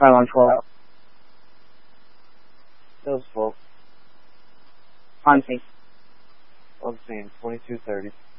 Pylon 12. Those full. On scene. On scene, 2230.